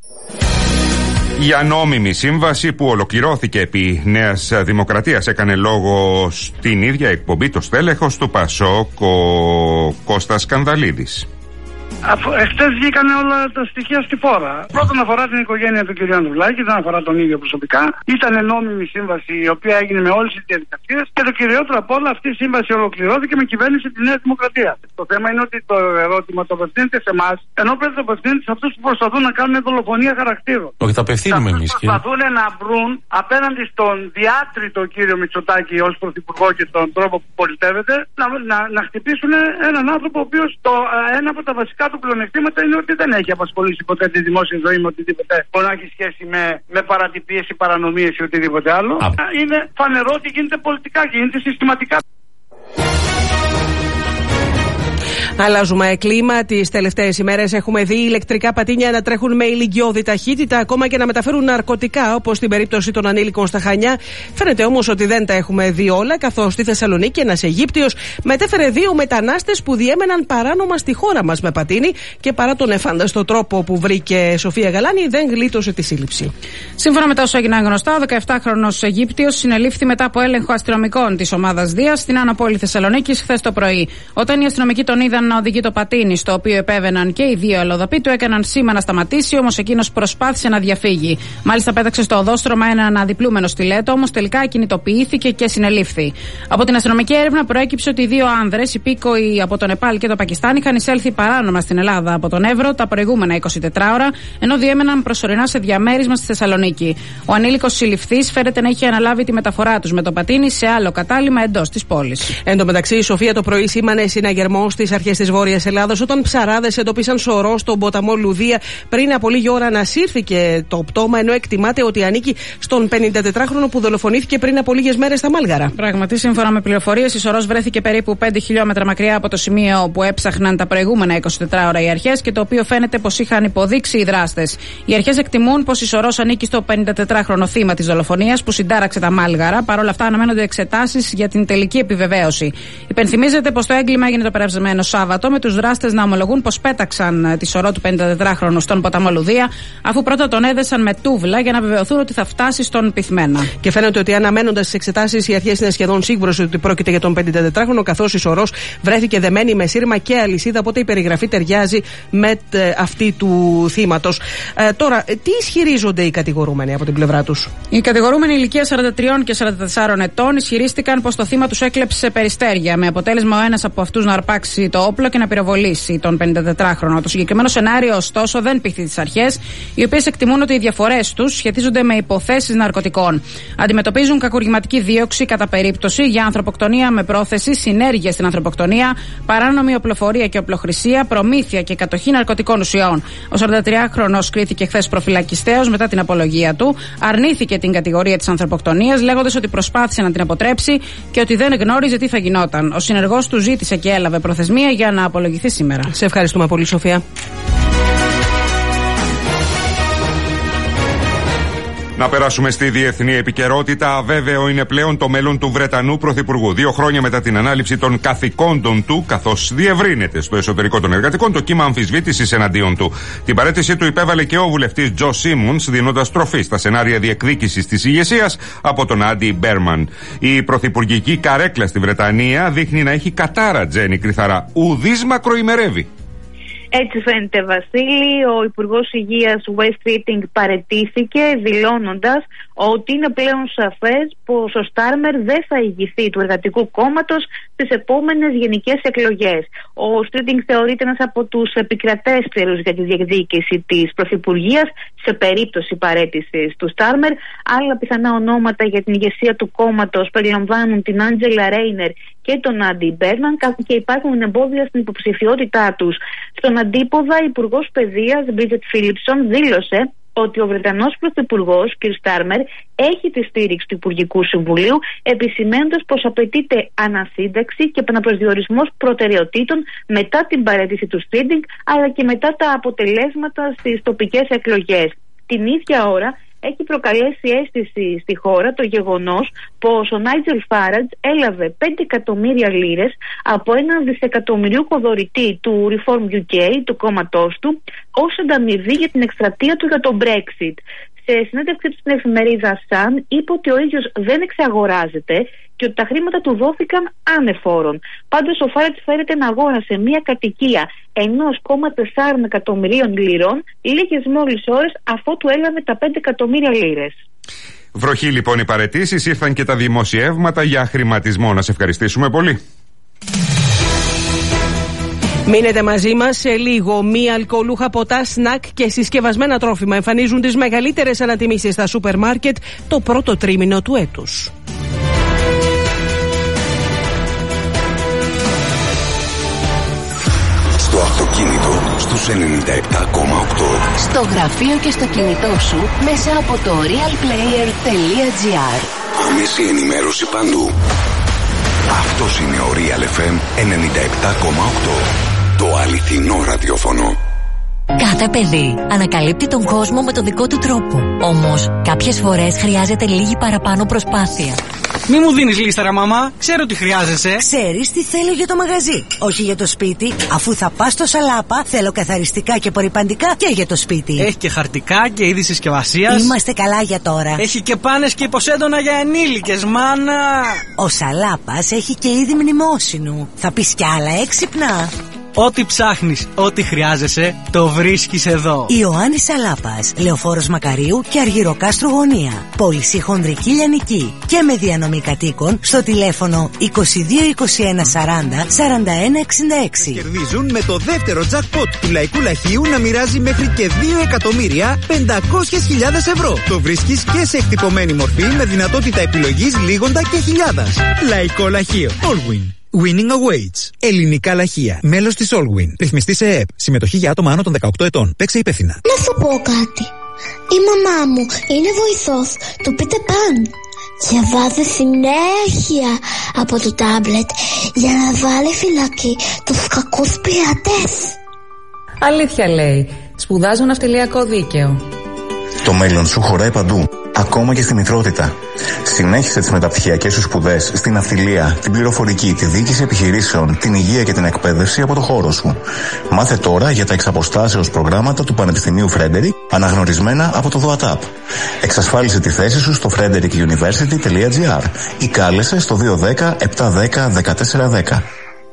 Για νόμιμη σύμβαση που ολοκληρώθηκε επί Νέας Δημοκρατίας έκανε λόγο στην ίδια εκπομπή το στέλεχος του ΠΑΣΟΚ, ο Κώστας Κανδαλίδης.
Εχθές βγήκαν όλα τα στοιχεία στη φόρα. Πρώτον αφορά την οικογένεια του κ. Ανδρουλάκη, δεν αφορά τον ίδιο προσωπικά. Ήταν νόμιμη σύμβαση η οποία έγινε με όλες τις διαδικασίες και το κυριότερο απ' όλα αυτή η σύμβαση ολοκληρώθηκε με κυβέρνηση τη Νέα Δημοκρατία. Το θέμα είναι ότι το ερώτημα το απευθύνεται σε εμάς, ενώ πρέπει να απευθύνεται σε αυτούς που προσπαθούν να κάνουν δολοφονία χαρακτήρων.
Όχι, τα απευθύνουμε εμείς.
Προσπαθούν να βρουν απέναντι στον διάτριτο κύριο Μητσοτάκη ως πρωθυπουργό και τον τρόπο που πολιτεύεται να χτυπήσουν έναν άνθρωπο ο οποίος ένα από τα βασικά βασικά του πλεονεκτήματα είναι ότι δεν έχει απασχολήσει ποτέ τη δημόσια ζωή με οτιδήποτε μπορεί να έχει σχέση με παρατυπίες ή παρανομίες ή οτιδήποτε άλλο. Είναι φανερό ότι γίνεται πολιτικά και γίνεται συστηματικά.
Αλλάζουμε κλίμα. Τις τελευταίες ημέρες έχουμε δει ηλεκτρικά πατίνια να τρέχουν με ηλικιώδη ταχύτητα, ακόμα και να μεταφέρουν ναρκωτικά, όπως στην περίπτωση των ανήλικων στα Χανιά. Φαίνεται όμως ότι δεν τα έχουμε δει όλα, καθώς στη Θεσσαλονίκη ένας Αιγύπτιος μετέφερε 2 μετανάστες που διέμεναν παράνομα στη χώρα μας με πατίνι και παρά τον εφάνταστο τρόπο που βρήκε Σοφία Γαλάνη, δεν γλίτωσε τη σύλληψη.
Σύμφωνα με τα όσα έγιναν γνωστά, ο 17χρονος Αιγύπτιος συνελήφθη μετά από έλεγχο αστυνομικών της ομάδας Δίας στην Άνω Πόλη Θεσσαλονίκης χθες το πρωί. Όταν οι αστυνομικοί τον είδαν να οδηγεί το πατίνι, στο οποίο επέβαιναν και οι 2 αλλοδαποί, του έκαναν σήμα να σταματήσει, όμως εκείνος προσπάθησε να διαφύγει. Μάλιστα, πέταξε στο οδόστρωμα έναν αδιπλούμενο στιλέτο, όμως τελικά κινητοποιήθηκε και συνελήφθη. Από την αστυνομική έρευνα προέκυψε ότι οι 2 άνδρες, υπήκοοι από το Νεπάλ και το Πακιστάν, είχαν εισέλθει παράνομα στην Ελλάδα από τον Εύρο τα προηγούμενα 24 ώρα, ενώ διέμεναν προσωρινά σε διαμέρισμα στη Θεσσαλονίκη. Ο ανήλικος συλληφθής φέρεται να είχε αναλάβει τη μεταφορά τους με το πατίνι σε άλλο κατάλημα εντός της πόλης.
Εν τω μεταξύ, η Σοφία το πρωί σήμανε συναγερμό στις αρχές της Βόρειας Ελλάδος όταν ψαράδες εντοπίσαν σωρό στον ποταμό Λουδία. Πριν από λίγη ώρα ανασύρθηκε το πτώμα, ενώ εκτιμάται ότι ανήκει στον 54χρονο που δολοφονήθηκε πριν από λίγες μέρες στα Μάλγαρα.
Πράγματι, σύμφωνα με πληροφορίες, η σωρός βρέθηκε περίπου 5 χιλιόμετρα μακριά από το σημείο που έψαχναν τα προηγούμενα 24 ώρα οι αρχές και το οποίο φαίνεται πως είχαν υποδείξει οι δράστες. Οι αρχές εκτιμούν πως η σωρός ανήκει στο 54χρονο θύμα της δολοφονίας που συντάραξε τα Μάλγαρα. Παρ' όλα αυτά, αναμένονται εξετάσεις για την τελική επιβεβαίωση. Υπενθυμίζεται πως το έγκλημα έγινε το περασμένο Σάββατο, με τους δράστες να ομολογούν πως πέταξαν τη σωρό του 54χρονου στον ποταμό Λουδία, αφού πρώτα τον έδεσαν με τούβλα για να βεβαιωθούν ότι θα φτάσει στον πυθμένα.
Και φαίνεται ότι αναμένοντας τις εξετάσεις, οι αρχές είναι σχεδόν σίγουρες ότι πρόκειται για τον 54χρονο, καθώς η σωρός βρέθηκε δεμένη με σύρμα και αλυσίδα, οπότε η περιγραφή ταιριάζει με αυτή του θύματος. Τώρα, τι ισχυρίζονται οι κατηγορούμενοι από την πλευρά τους?
Οι κατηγορούμενοι ηλικία 43 και 44 ετών ισχυρίστηκαν πως το θύμα τους έκλεψε περιστέρια, με αποτέλεσμα ο ένας από αυτούς να αρπάξει το όπλο και να πυροβολήσει τον 54χρονο. Το συγκεκριμένο σενάριο, ωστόσο, δεν πείθει τις αρχές, οι οποίες εκτιμούν ότι οι διαφορές τους σχετίζονται με υποθέσεις ναρκωτικών. Αντιμετωπίζουν κακουργηματική δίωξη κατά περίπτωση για ανθρωποκτονία με πρόθεση, συνέργεια στην ανθρωποκτονία, παράνομη οπλοφορία και οπλοχρησία, προμήθεια και κατοχή ναρκωτικών ουσιών. Ο 43χρονος κρίθηκε χθες προφυλακιστέως μετά την απολογία του. Αρνήθηκε την κατηγορία της ανθρωποκτονίας, λέγοντας ότι προσπάθησε να την αποτρέψει και ότι δεν γνώριζε τι θα γινόταν. Ο συνεργός του ζήτησε και έλαβε προθεσμία για να απολογηθεί σήμερα.
Σε ευχαριστούμε πολύ, Σοφία.
Να περάσουμε στη διεθνή επικαιρότητα. Αβέβαιο είναι πλέον το μέλλον του Βρετανού Πρωθυπουργού. 2 χρόνια μετά την ανάληψη των καθηκόντων του, καθώς διευρύνεται στο εσωτερικό των εργατικών το κύμα αμφισβήτησης εναντίον του. Την παραίτησή του υπέβαλε και ο βουλευτής Τζο Σίμονς, δίνοντας τροφή στα σενάρια διεκδίκησης της ηγεσίας από τον Άντι Μπέρμαν. Η πρωθυπουργική καρέκλα στη Βρετανία δείχνει να έχει κατάρα, Τζένι Κρυθαρά. Ουδής μακροημερεύει.
Έτσι φαίνεται, Βασίλη. Ο Υπουργός Υγείας West Keating παραιτήθηκε, δηλώνοντας ότι είναι πλέον σαφές πως ο Στάρμερ δεν θα ηγηθεί του Εργατικού Κόμματος στις επόμενες γενικές εκλογές. Ο Στρίτινγκ θεωρείται ένας από τους επικρατέστερους για τη διεκδίκηση της Πρωθυπουργίας σε περίπτωση παραίτησης του Στάρμερ. Άλλα πιθανά ονόματα για την ηγεσία του κόμματος περιλαμβάνουν την Άντζελα Ρέινερ και τον Άντι Μπέρμαν, και υπάρχουν εμπόδια στην υποψηφιότητά τους. Στον αντίποδα, η Υπουργός Παιδείας Μπρίτζετ Φίλιψον δήλωσε ότι ο Βρετανός Πρωθυπουργός κ. Στάρμερ έχει τη στήριξη του Υπουργικού Συμβουλίου, επισημαίνοντας πως απαιτείται ανασύνταξη και επαναπροσδιορισμός προτεραιοτήτων μετά την παραίτηση του Στρίτινγκ, αλλά και μετά τα αποτελέσματα στις τοπικές εκλογές. Την ίδια ώρα έχει προκαλέσει αίσθηση στη χώρα το γεγονός πως ο Νάιτζελ Φάραντζ έλαβε 5 εκατομμύρια λίρες από έναν δισεκατομμυριούχο δωρητή του Reform UK, του κόμματός του, ως ανταμοιβή για την εκστρατεία του για το Brexit. Σε συνέντευξή του στην εφημερίδα Sun, είπε ότι ο ίδιος δεν εξαγοράζεται και ότι τα χρήματα του δόθηκαν ανεφόρον. Πάντως ο Φάρετς φέρεται να αγόρασε μια κατοικία 1,4 εκατομμυρίων λιρών λίγες μόλις ώρες αφότου έλαβε τα 5 εκατομμύρια λίρες.
Βροχή λοιπόν οι παραιτήσεις, ήρθαν και τα δημοσιεύματα για χρηματισμό. Να σε ευχαριστήσουμε πολύ.
Μείνετε μαζί μας. Σε λίγο, μη αλκοολούχα ποτά, σνακ και συσκευασμένα τρόφιμα εμφανίζουν τις μεγαλύτερες ανατιμήσεις στα σούπερ μάρκετ το πρώτο τρίμηνο του έτους.
Στο αυτοκίνητο,
στους 97,8.
Στο γραφείο και στο κινητό σου μέσα από το realplayer.gr.
Άμεση ενημέρωση παντού. Αυτός είναι ο Real FM 97,8. Το αληθινό ραδιόφωνο.
Κάθε παιδί ανακαλύπτει τον κόσμο με τον δικό του τρόπο. Όμως, κάποιες φορές χρειάζεται λίγη παραπάνω προσπάθεια.
Μη μου δίνεις λίστα, ρε μαμά. Ξέρω τι χρειάζεσαι.
Ξέρεις τι θέλω για το μαγαζί, όχι για το σπίτι. Αφού θα πας στο Σαλάπα, θέλω καθαριστικά και απορρυπαντικά και για το σπίτι.
Έχει και χαρτικά και είδη συσκευασίας.
Είμαστε καλά για τώρα.
Έχει και πάνες και υποσέντονα για ενήλικες, μάνα.
Ο Σαλάπας έχει και είδη μνημόσυνου. Θα πεις κι άλλα έξυπνα.
Ό,τι ψάχνεις, ό,τι χρειάζεσαι, το βρίσκεις εδώ.
Ιωάννης Σαλάπας, Λεωφόρος Μακαρίου και Αργυροκάστρου Γωνία. Πώληση χονδρική λιανική και με διανομή κατοίκων στο τηλέφωνο 22 21 40 41 66.
Κερδίζουν με το δεύτερο jackpot του Λαϊκού Λαχείου να μοιράζει μέχρι και 2.500.000 ευρώ. Το βρίσκεις και σε εκτυπωμένη μορφή με δυνατότητα επιλογής λίγοντα και χιλιάδας. Λαϊκό Λαχείο. Allwin. Winning awaits. Ελληνικά λαχεία. Μέλος της Allwin. Ρυθμιστή σε ΕΕΠ. Συμμετοχή για άτομα άνω των 18 ετών. Παίξε υπεύθυνα.
Να σου πω κάτι. Η μαμά μου είναι βοηθός του Peter Pan. Διαβάζει συνέχεια από το τάμπλετ για να βάλει φυλακή τους κακούς πειρατές.
Αλήθεια λέει. Σπουδάζω ναυτιλιακό δίκαιο.
Το μέλλον σου χωράει παντού, ακόμα και στη μητρότητα. Συνέχισε τις μεταπτυχιακές σου σπουδές στην ναυτιλία, την πληροφορική, τη διοίκηση επιχειρήσεων, την υγεία και την εκπαίδευση από το χώρο σου. Μάθε τώρα για τα εξαποστάσεως προγράμματα του Πανεπιστημίου Φρέντερικ, αναγνωρισμένα από το ΔΟΑΤΑΠ. Εξασφάλισε τη θέση σου στο frederickuniversity.gr ή κάλεσε στο 210 710 1410.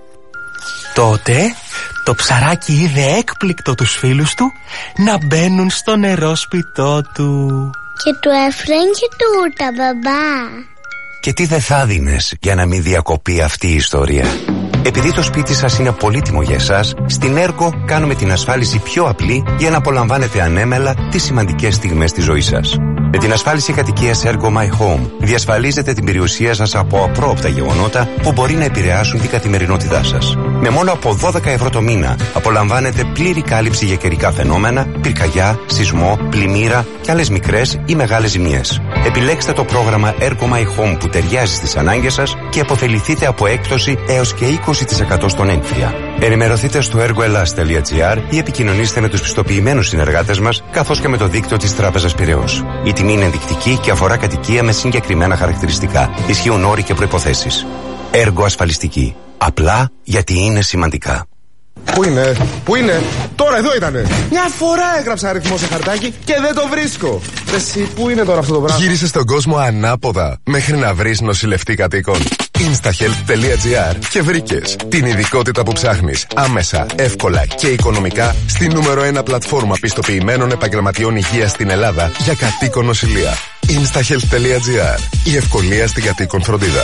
Τότε το ψαράκι είδε έκπληκτο τους φίλους του να μπαίνουν στο νερόσπιτό του.
Και του έφεραν και τούρτα, μπαμπά.
Και τι δεν θα δίνες για να μην διακοπεί αυτή η ιστορία. Επειδή το σπίτι σας είναι πολύτιμο για εσάς, στην Ergo κάνουμε την ασφάλιση πιο απλή για να απολαμβάνετε ανέμελα τις σημαντικές στιγμές της ζωής σας. Με την ασφάλιση κατοικίας Ergo My Home διασφαλίζετε την περιουσία σας από απρόοπτα γεγονότα που μπορεί να επηρεάσουν την καθημερινότητά σας. Με μόνο από 12 ευρώ το μήνα απολαμβάνετε πλήρη κάλυψη για καιρικά φαινόμενα, πυρκαγιά, σεισμό, πλημμύρα και άλλες μικρές ή μεγάλες ζημιές. Επιλέξτε το πρόγραμμα Ergo My Home που ταιριάζει στις ανάγκες σας και αποφεληθείτε από έκπτωση έως και 20% στον έμφυα. Ενημερωθείτε στο ergoelas.gr ή επικοινωνήστε με τους πιστοποιημένους συνεργάτες μας καθώς και με το δίκτυο της Τράπεζας Πειραιώς. Η τιμή είναι ενδεικτική και αφορά κατοικία με συγκεκριμένα χαρακτηριστικά. Ισχύουν όροι και προϋποθέσεις. Έργο ασφαλιστική. Απλά γιατί είναι σημαντικά.
Πού είναι, τώρα εδώ ήτανε. Μια φορά έγραψα αριθμό σε χαρτάκι και δεν το βρίσκω. Εσύ, πού είναι τώρα αυτό το πράγμα.
Γύρισε στον κόσμο ανάποδα μέχρι να βρεις νοσηλευτή κατοίκων. Instahealth.gr και βρήκες την ειδικότητα που ψάχνεις άμεσα, εύκολα και οικονομικά στη νούμερο 1 πλατφόρμα πιστοποιημένων επαγγελματιών υγείας στην Ελλάδα για κατοίκον νοσηλεία. Instahealth.gr. Η ευκολία στην κατοίκον φροντίδα.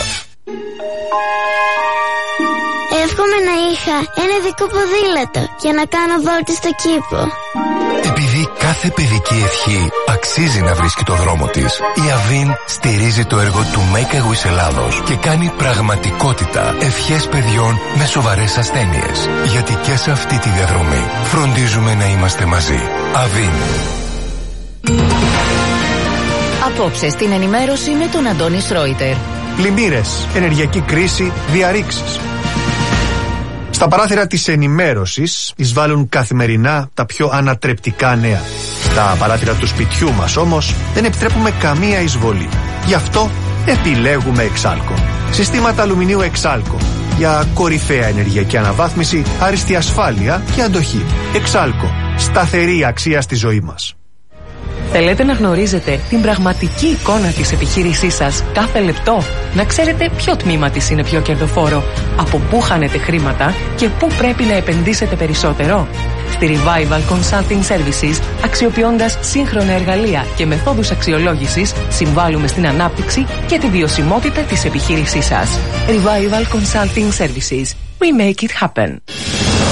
Εύχομαι να είχα ένα ειδικό ποδήλατο για να κάνω βόλτες στο κήπο.
Επειδή κάθε παιδική ευχή αξίζει να βρίσκει το δρόμο της, η Avin στηρίζει το έργο του Make a Wish Ελλάδος και κάνει πραγματικότητα ευχές παιδιών με σοβαρές ασθένειες. Γιατί και σε αυτή τη διαδρομή φροντίζουμε να είμαστε μαζί. Avin.
Απόψε στην ενημέρωση με τον Αντώνη Σρόιτερ.
Πλημμύρες, ενεργειακή κρίση, διαρρήξεις. Στα παράθυρα της ενημέρωσης εισβάλλουν καθημερινά τα πιο ανατρεπτικά νέα. Στα παράθυρα του σπιτιού μας όμως δεν επιτρέπουμε καμία εισβολή. Γι' αυτό επιλέγουμε Εξάλκο. Συστήματα αλουμινίου Εξάλκο. Για κορυφαία ενεργειακή αναβάθμιση, άριστη ασφάλεια και αντοχή. Εξάλκο. Σταθερή αξία στη ζωή μας.
Θέλετε να γνωρίζετε την πραγματική εικόνα της επιχείρησής σας κάθε λεπτό? Να ξέρετε ποιο τμήμα της είναι πιο κερδοφόρο, από πού χάνετε χρήματα και πού πρέπει να επενδύσετε περισσότερο? Στη Revival Consulting Services, αξιοποιώντας σύγχρονα εργαλεία και μεθόδους αξιολόγησης, συμβάλλουμε στην ανάπτυξη και τη βιωσιμότητα της επιχείρησής σας. Revival Consulting Services. We make it happen.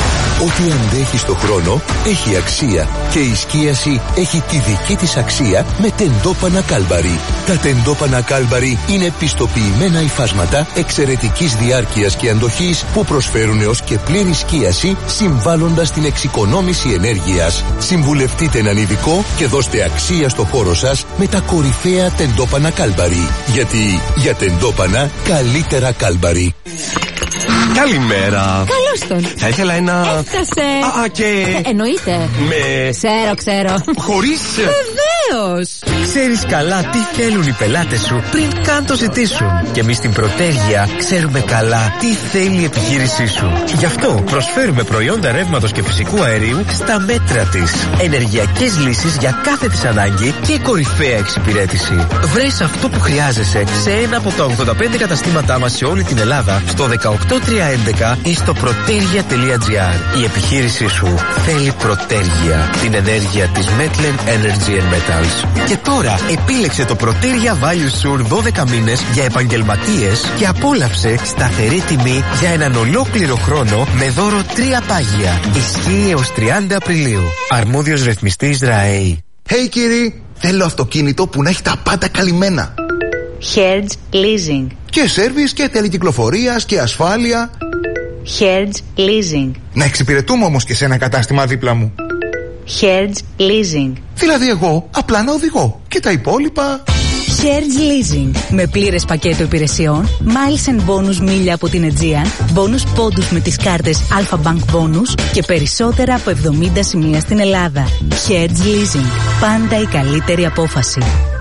Ό,τι αντέχει στο χρόνο έχει αξία και η σκίαση έχει τη δική της αξία με τεντόπανα Κάλμπαρι. Τα τεντόπανα Κάλμπαρι είναι πιστοποιημένα υφάσματα εξαιρετικής διάρκειας και αντοχής που προσφέρουν έως και πλήρη σκίαση, συμβάλλοντας στην εξοικονόμηση ενέργειας. Συμβουλευτείτε έναν ειδικό και δώστε αξία στο χώρο σας με τα κορυφαία τεντόπανα Κάλμπαρι. Γιατί για τεντόπανα καλύτερα Κάλμπαρι.
Καλημέρα.
Καλώς τον.
Θα ήθελα ένα...
Έφτασε.
Και...
Εννοείται. Ξέρω.
Χωρίς...
Βεβαίως.
Ξέρεις καλά τι θέλουν οι πελάτες σου πριν καν το ζητήσουν. Και εμείς στην Πρωτέργεια ξέρουμε καλά τι θέλει η επιχείρησή σου. Γι' αυτό προσφέρουμε προϊόντα ρεύματος και φυσικού αερίου στα μέτρα της. Ενεργειακές λύσεις για κάθε της ανάγκη και κορυφαία εξυπηρέτηση. Βρες αυτό που χρειάζεσαι σε ένα από τα 85 καταστήματά μας σε όλη την Ελλάδα, στο 18311 ή στο protergia.gr. Η επιχείρησή σου θέλει Πρωτέργεια, την ενέργεια της Metlen Energy and Metals. Και τώρα επίλεξε το Protergia Value Sur 12 μήνες για επαγγελματίες και απόλαυσε σταθερή τιμή για έναν ολόκληρο χρόνο με δώρο 3 πάγια. Ισχύει έως 30 Απριλίου. Αρμόδιος ρυθμιστής ΡΑΕΗ.
Hey κύριοι, θέλω αυτοκίνητο που να έχει τα πάντα καλυμμένα.
Hertz Leasing.
Και σέρβις και τελεκυκλοφορίας και ασφάλεια.
Hertz Leasing.
Να εξυπηρετούμε όμως και σε ένα κατάστημα δίπλα μου.
Hertz Leasing.
Δηλαδή εγώ απλά να οδηγώ και τα υπόλοιπα...
Hertz Leasing. Με πλήρες πακέτο υπηρεσιών, miles and bonus μίλια από την Aegean, bonus πόντους με τις κάρτες Alpha Bank Bonus και περισσότερα από 70 σημεία στην Ελλάδα. Hertz Leasing. Πάντα η καλύτερη απόφαση.